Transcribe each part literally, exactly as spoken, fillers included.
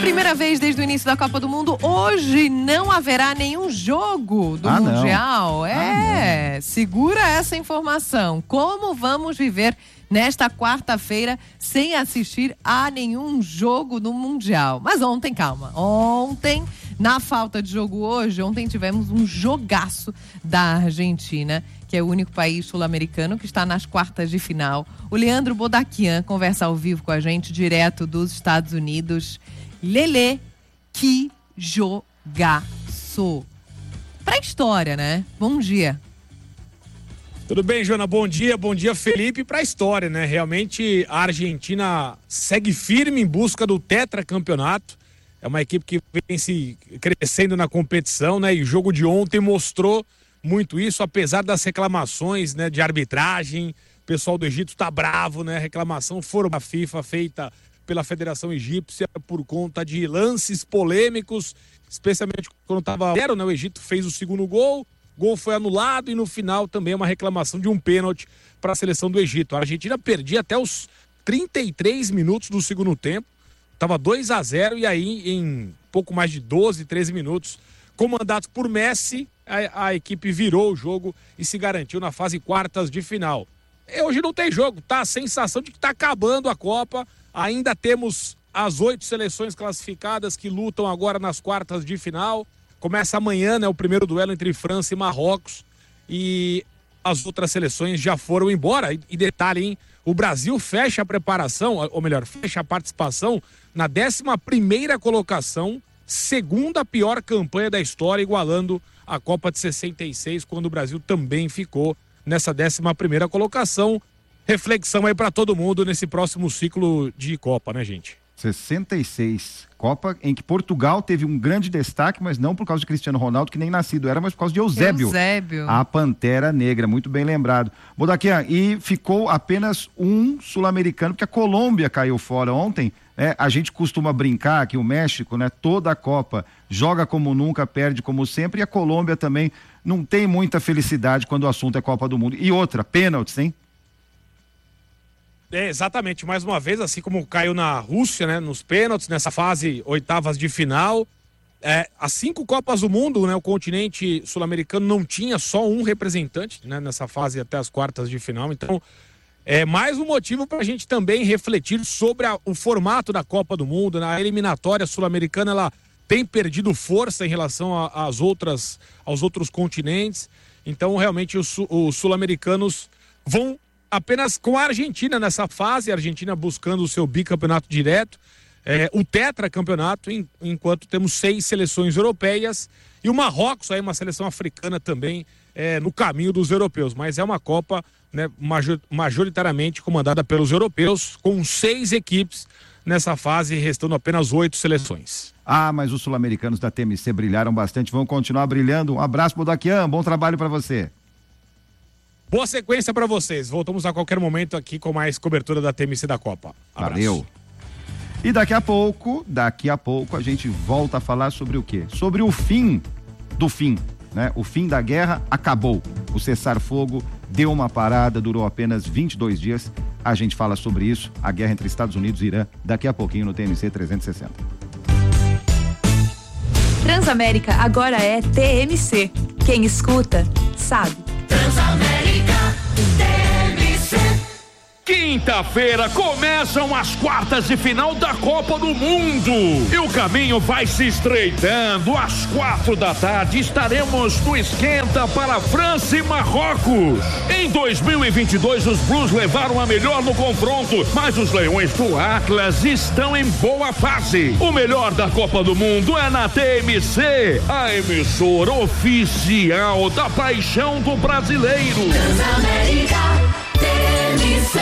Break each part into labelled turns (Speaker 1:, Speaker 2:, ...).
Speaker 1: Primeira vez desde o início da Copa do Mundo, hoje não haverá nenhum jogo do
Speaker 2: ah,
Speaker 1: Mundial.
Speaker 2: Não.
Speaker 1: É,
Speaker 2: ah,
Speaker 1: segura essa informação. Como vamos viver nesta quarta-feira sem assistir a nenhum jogo do Mundial? Mas ontem, calma, ontem, na falta de jogo hoje, ontem tivemos um jogaço da Argentina, que é o único país sul-americano que está nas quartas de final. O Leandro Bodaquian conversa ao vivo com a gente, direto dos Estados Unidos. Lelê, que jogaço. Pra história, né? Bom dia.
Speaker 3: Tudo bem, Joana? Bom dia, bom dia, Felipe. Pra história, né? Realmente a Argentina segue firme em busca do tetracampeonato. É uma equipe que vem se crescendo na competição, né? E o jogo de ontem mostrou muito isso, apesar das reclamações, né, de arbitragem. O pessoal do Egito tá bravo, né? A reclamação foram da FIFA feita pela Federação Egípcia por conta de lances polêmicos, especialmente quando estava zero, né? O Egito fez o segundo gol, gol foi anulado e no final também uma reclamação de um pênalti para a seleção do Egito. A Argentina perdia até os trinta e três minutos do segundo tempo, estava dois a zero e aí em pouco mais de doze, treze minutos, comandados por Messi, a, a equipe virou o jogo e se garantiu na fase quartas de final. E hoje não tem jogo, tá a sensação de que está acabando a Copa. Ainda temos as oito seleções classificadas que lutam agora nas quartas de final. Começa amanhã, né, o primeiro duelo entre França e Marrocos. E as outras seleções já foram embora. E, e detalhe, hein, o Brasil fecha a preparação, ou melhor, fecha a participação na décima primeira colocação, segunda pior campanha da história, igualando a Copa de sessenta e seis, quando o Brasil também ficou nessa décima primeira colocação. Reflexão aí pra todo mundo nesse próximo ciclo de Copa, né, gente?
Speaker 2: sessenta e seis, Copa em que Portugal teve um grande destaque, mas não por causa de Cristiano Ronaldo, que nem nascido era, mas por causa de Eusébio.
Speaker 1: Eusébio.
Speaker 2: A Pantera Negra, muito bem lembrado. Bodaquian, e ficou apenas um sul-americano, porque a Colômbia caiu fora ontem. É, a gente costuma brincar que o México, né, toda a Copa joga como nunca, perde como sempre, e a Colômbia também não tem muita felicidade quando o assunto é Copa do Mundo. E outra, pênaltis, hein?
Speaker 3: É, exatamente, mais uma vez, assim como caiu na Rússia, né, nos pênaltis, nessa fase oitavas de final, é, as cinco Copas do Mundo, né, o continente sul-americano não tinha só um representante, né, nessa fase até as quartas de final, então é mais um motivo para a gente também refletir sobre a, o formato da Copa do Mundo, né, a eliminatória sul-americana, ela tem perdido força em relação às outras, aos outros continentes, então realmente os, os sul-americanos vão apenas com a Argentina nessa fase, a Argentina buscando o seu bicampeonato direto, é, o tetracampeonato, em, enquanto temos seis seleções europeias e o Marrocos, aí uma seleção africana também é, no caminho dos europeus, mas é uma Copa, né, major, majoritariamente comandada pelos europeus, com seis equipes nessa fase, restando apenas oito seleções.
Speaker 2: Ah, mas os sul-americanos da T M C brilharam bastante, vão continuar brilhando. Um abraço, Bodaquian, bom trabalho para você.
Speaker 3: Boa sequência para vocês. Voltamos a qualquer momento aqui com mais cobertura da T M C da Copa. Abraço.
Speaker 2: Valeu. E daqui a pouco, daqui a pouco a gente volta a falar sobre o quê? Sobre o fim do fim, né? O fim da guerra acabou. O cessar-fogo deu uma parada, durou apenas vinte e dois dias. A gente fala sobre isso, a guerra entre Estados Unidos e Irã, daqui a pouquinho no T M C trezentos e sessenta.
Speaker 4: Transamérica agora é T M C. Quem escuta, sabe.
Speaker 5: Transamérica T M C.
Speaker 6: Quinta-feira começam as quartas de final da Copa do Mundo e o caminho vai se estreitando. Às quatro da tarde estaremos no esquenta para França e Marrocos. Em dois mil e vinte e dois os Blues levaram a melhor no confronto, mas os Leões do Atlas estão em boa fase. O melhor da Copa do Mundo é na T M C, a emissora oficial da paixão do brasileiro.
Speaker 5: Transamérica T M C.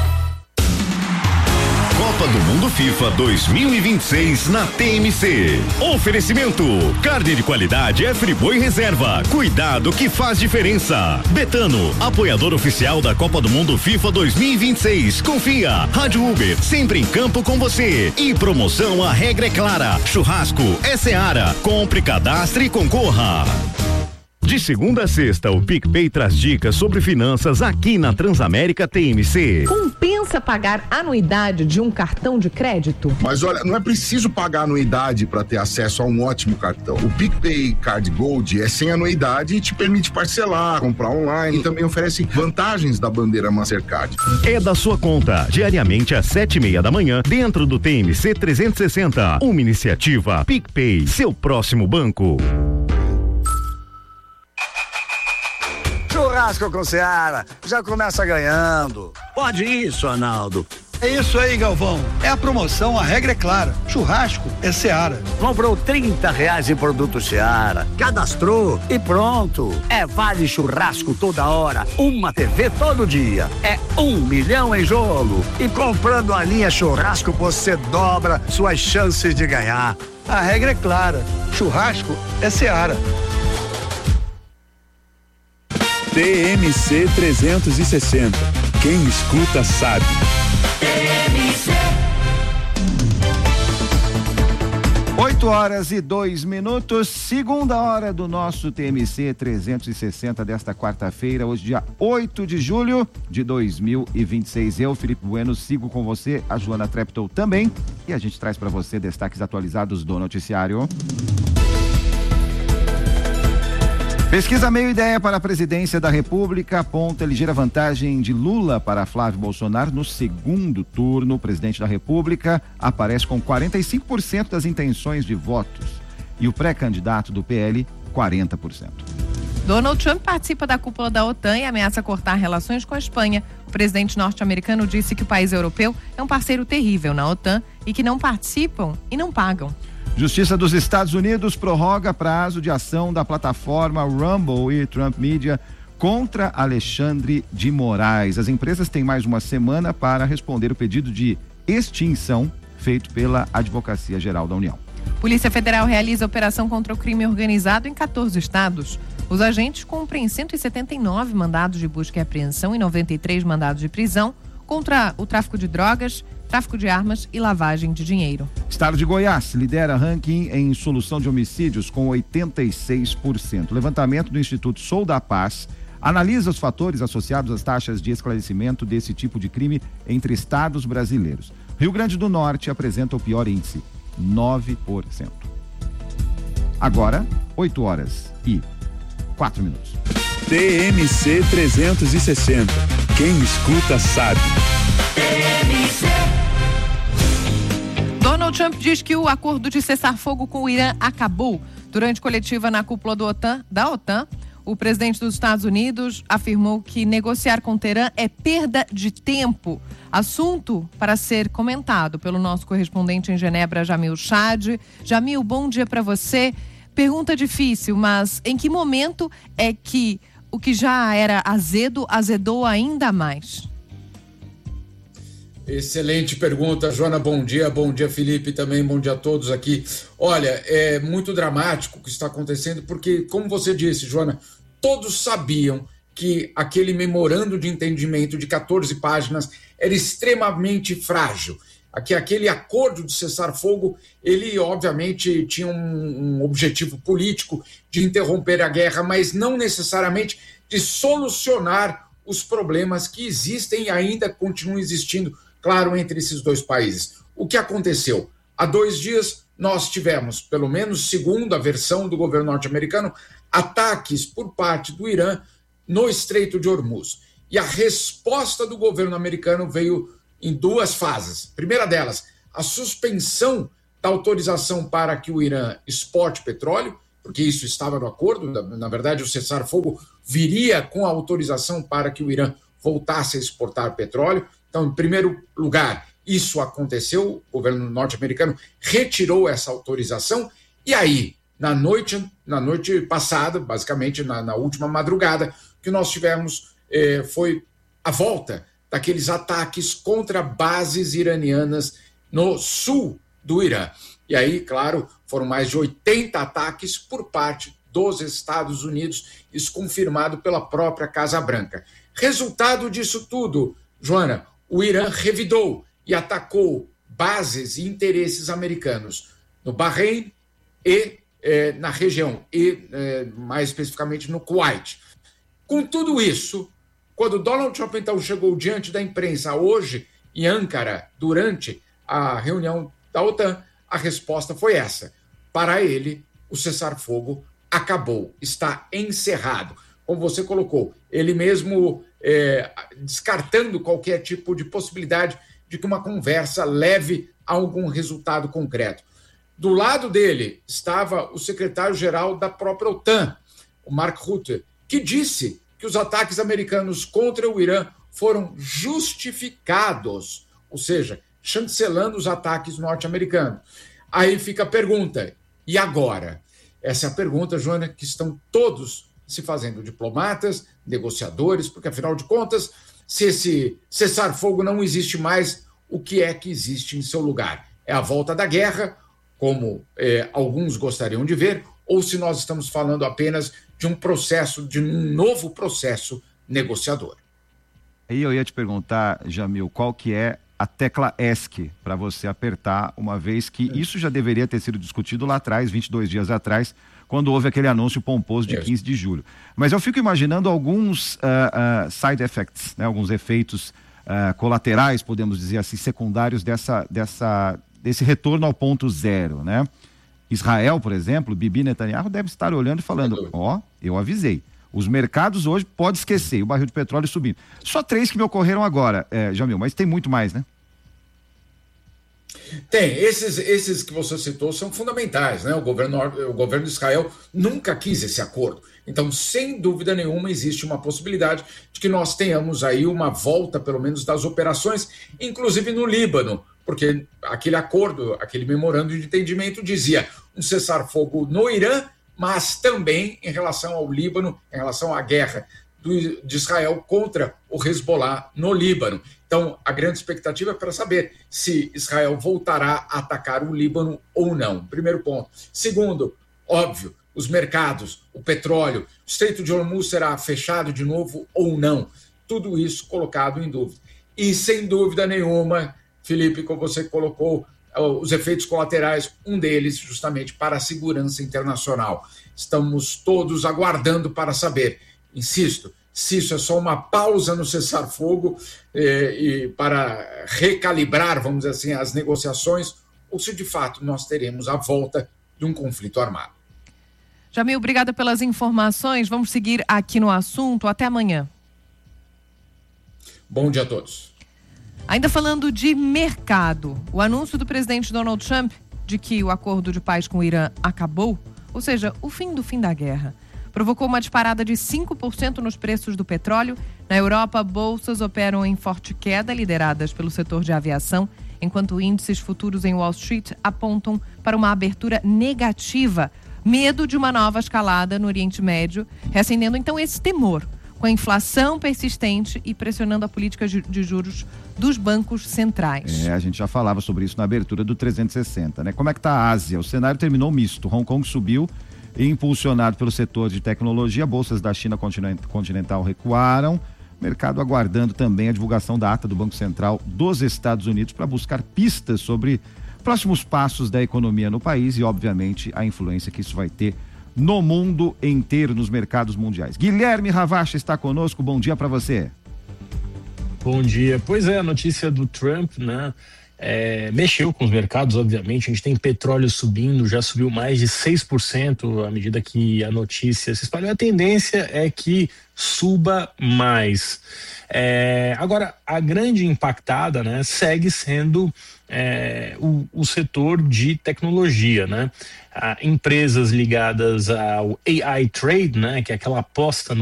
Speaker 7: Copa do Mundo FIFA dois mil e vinte e seis na T M C. Oferecimento: carne de qualidade é Friboi Reserva. Cuidado que faz diferença. Betano, apoiador oficial da Copa do Mundo FIFA dois mil e vinte e seis. Confia. Rádio Uber, sempre em campo com você. E promoção, a regra é clara. Churrasco é Seara. Compre, cadastre e concorra. De segunda a sexta, o PicPay traz dicas sobre finanças aqui na Transamérica T M C.
Speaker 1: Compensa pagar anuidade de um cartão de crédito?
Speaker 8: Mas olha, não é preciso pagar anuidade para ter acesso a um ótimo cartão. O PicPay Card Gold é sem anuidade e te permite parcelar, comprar online e também oferece vantagens da bandeira Mastercard.
Speaker 7: É da sua conta, diariamente às sete e meia da manhã, dentro do T M C trezentos e sessenta. Uma iniciativa PicPay, seu próximo banco.
Speaker 9: Churrasco com Seara, já começa ganhando.
Speaker 10: Pode isso, Arnaldo.
Speaker 11: É isso aí, Galvão. É a promoção, a regra é clara. Churrasco é Seara.
Speaker 10: Comprou trinta reais em produto Seara, cadastrou e pronto. É vale churrasco toda hora, uma T V todo dia. É um milhão em jogo. E comprando a linha churrasco, você dobra suas chances de ganhar.
Speaker 11: A regra é clara. Churrasco é Seara.
Speaker 12: T M C trezentos e sessenta. Quem escuta sabe.
Speaker 2: oito horas e dois minutos, segunda hora do nosso T M C trezentos e sessenta desta quarta-feira, hoje dia oito de julho de dois mil e vinte e seis. Eu, Felipe Bueno, sigo com você, a Joana Treptow também, e a gente traz para você destaques atualizados do noticiário. Pesquisa Meio Ideia para a presidência da República aponta ligeira vantagem de Lula para Flávio Bolsonaro no segundo turno. O presidente da República aparece com quarenta e cinco por cento das intenções de votos e o pré-candidato do P L, quarenta por cento.
Speaker 1: Donald Trump participa da cúpula da OTAN e ameaça cortar relações com a Espanha. O presidente norte-americano disse que o país europeu é um parceiro terrível na OTAN e que não participam e não pagam.
Speaker 2: Justiça dos Estados Unidos prorroga prazo de ação da plataforma Rumble e Trump Media contra Alexandre de Moraes. As empresas têm mais uma semana para responder o pedido de extinção feito pela Advocacia Geral da União.
Speaker 1: Polícia Federal realiza operação contra o crime organizado em quatorze estados. Os agentes cumprem cento e setenta e nove mandados de busca e apreensão e noventa e três mandados de prisão contra o tráfico de drogas, tráfico de armas e lavagem de dinheiro.
Speaker 2: Estado de Goiás lidera ranking em solução de homicídios com oitenta e seis por cento. O levantamento do Instituto Sou da Paz analisa os fatores associados às taxas de esclarecimento desse tipo de crime entre estados brasileiros. Rio Grande do Norte apresenta o pior índice, nove por cento. Agora, oito horas e quatro minutos.
Speaker 12: T M C trezentos e sessenta. Quem escuta sabe.
Speaker 1: Donald Trump diz que o acordo de cessar-fogo com o Irã acabou. Durante coletiva na cúpula do OTAN, da OTAN, o presidente dos Estados Unidos afirmou que negociar com Teherã é perda de tempo. Assunto para ser comentado pelo nosso correspondente em Genebra, Jamil Chad. Jamil, bom dia para você. Pergunta difícil, mas em que momento é que o que já era azedo, azedou ainda mais?
Speaker 13: Excelente pergunta, Joana, bom dia, bom dia Felipe também, bom dia a todos aqui. Olha, é muito dramático o que está acontecendo porque, como você disse, Joana, todos sabiam que aquele memorando de entendimento de quatorze páginas era extremamente frágil. Aqui, aquele acordo de cessar-fogo, ele obviamente tinha um, um objetivo político de interromper a guerra, mas não necessariamente de solucionar os problemas que existem e ainda continuam existindo, claro, entre esses dois países. O que aconteceu? Há dois dias nós tivemos, pelo menos segundo a versão do governo norte-americano, ataques por parte do Irã no Estreito de Hormuz. E a resposta do governo americano veio em duas fases. Primeira delas, a suspensão da autorização para que o Irã exporte petróleo, porque isso estava no acordo, na verdade o cessar-fogo viria com a autorização para que o Irã voltasse a exportar petróleo. Então, em primeiro lugar, isso aconteceu, o governo norte-americano retirou essa autorização, e aí, na noite, na noite passada, basicamente na, na última madrugada, o que nós tivemos eh, foi a volta daqueles ataques contra bases iranianas no sul do Irã. E aí, claro, foram mais de oitenta ataques por parte dos Estados Unidos, isso confirmado pela própria Casa Branca. Resultado disso tudo, Joana, o Irã revidou e atacou bases e interesses americanos no Bahrein e é, na região e é, mais especificamente no Kuwait. Com tudo isso, quando Donald Trump então chegou diante da imprensa hoje em Ankara, durante a reunião da OTAN, a resposta foi essa. Para ele, o cessar-fogo acabou, está encerrado. Como você colocou, ele mesmo é, descartando qualquer tipo de possibilidade de que uma conversa leve a algum resultado concreto. Do lado dele estava o secretário-geral da própria OTAN, o Mark Rutte, que disse que os ataques americanos contra o Irã foram justificados, ou seja, chancelando os ataques norte-americanos. Aí fica a pergunta, e agora? Essa é a pergunta, Joana, que estão todos se fazendo, diplomatas, negociadores, porque, afinal de contas, se esse cessar-fogo não existe mais, o que é que existe em seu lugar? É a volta da guerra, como eh, alguns gostariam de ver, ou se nós estamos falando apenas de um processo, de um novo processo negociador?
Speaker 2: Aí eu ia te perguntar, Jamil, qual que é a tecla ESC para você apertar, uma vez que é. isso já deveria ter sido discutido lá atrás, vinte e dois dias atrás, quando houve aquele anúncio pomposo de é. quinze de julho. Mas eu fico imaginando alguns uh, uh, side effects, né, alguns efeitos uh, colaterais, podemos dizer assim, secundários dessa, dessa, desse retorno ao ponto zero, né? Israel, por exemplo, Bibi Netanyahu deve estar olhando e falando, ó, oh, eu avisei. Os mercados hoje, pode esquecer, o barril de petróleo subindo. Só três que me ocorreram agora, é, Jamil, mas tem muito mais, né?
Speaker 13: Tem, esses, esses que você citou são fundamentais, né? O governo, o governo de Israel nunca quis esse acordo. Então, sem dúvida nenhuma, existe uma possibilidade de que nós tenhamos aí uma volta, pelo menos, das operações, inclusive no Líbano, porque aquele acordo, aquele memorando de entendimento dizia um cessar-fogo no Irã, mas também em relação ao Líbano, em relação à guerra do, de Israel contra o Hezbollah no Líbano. Então, a grande expectativa é para saber se Israel voltará a atacar o Líbano ou não. Primeiro ponto. Segundo, óbvio, os mercados, o petróleo, o Estreito de Hormuz será fechado de novo ou não. Tudo isso colocado em dúvida. E, sem dúvida nenhuma, Felipe, como você colocou, os efeitos colaterais, um deles justamente para a segurança internacional. Estamos todos aguardando para saber, insisto, se isso é só uma pausa no cessar-fogo eh, e para recalibrar, vamos dizer assim, as negociações, ou se de fato nós teremos a volta de um conflito armado.
Speaker 1: Jamil, obrigada pelas informações. Vamos seguir aqui no assunto. Até amanhã.
Speaker 13: Bom dia a todos.
Speaker 1: Ainda falando de mercado, o anúncio do presidente Donald Trump de que o acordo de paz com o Irã acabou, ou seja, o fim do fim da guerra, provocou uma disparada de cinco por cento nos preços do petróleo. Na Europa, bolsas operam em forte queda, lideradas pelo setor de aviação, enquanto índices futuros em Wall Street apontam para uma abertura negativa. Medo de uma nova escalada no Oriente Médio, reacendendo então esse temor, com a inflação persistente e pressionando a política de juros dos bancos centrais.
Speaker 2: É, a gente já falava sobre isso na abertura do trezentos e sessenta, né? Como é que está a Ásia? O cenário terminou misto. Hong Kong subiu, impulsionado pelo setor de tecnologia. Bolsas da China continental recuaram. Mercado aguardando também a divulgação da ata do Banco Central dos Estados Unidos para buscar pistas sobre próximos passos da economia no país e, obviamente, a influência que isso vai ter no mundo inteiro, nos mercados mundiais. Guilherme Ravacha está conosco, bom dia para você.
Speaker 14: Bom dia. Pois é, a notícia do Trump, né, é, mexeu com os mercados, obviamente. A gente tem petróleo subindo, já subiu mais de seis por cento à medida que a notícia se espalhou. A tendência é que suba mais. É, agora, a grande impactada, né, segue sendo é, o, o setor de tecnologia, né? Ah, empresas ligadas ao A I trade, né, que é aquela aposta no